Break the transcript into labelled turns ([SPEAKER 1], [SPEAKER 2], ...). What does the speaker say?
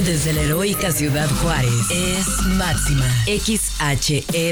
[SPEAKER 1] desde la heroica Ciudad Juárez es Máxima XHE